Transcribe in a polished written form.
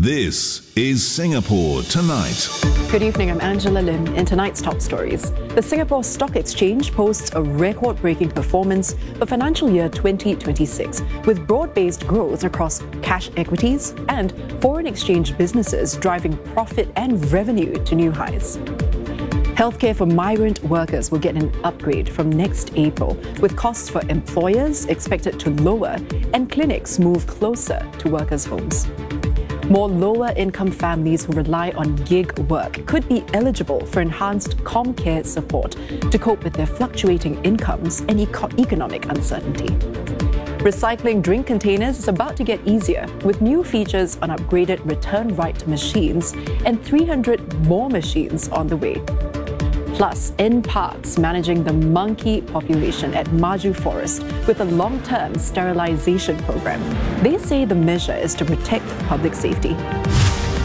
This is Singapore Tonight. Good evening, I'm Angela Lim. In tonight's top stories, the Singapore Stock Exchange posts a record-breaking performance for financial year 2026, with broad-based growth across cash equities and foreign exchange businesses driving profit and revenue to new highs. Healthcare for migrant workers will get an upgrade from next April, with costs for employers expected to lower and clinics move closer to workers' homes. More lower-income families who rely on gig work could be eligible for enhanced ComCare support to cope with their fluctuating incomes and economic uncertainty. Recycling drink containers is about to get easier, with new features on upgraded return right machines and 300 more machines on the way. Plus, NParks managing the monkey population at Maju Forest with a long-term sterilization program. They say the measure is to protect public safety.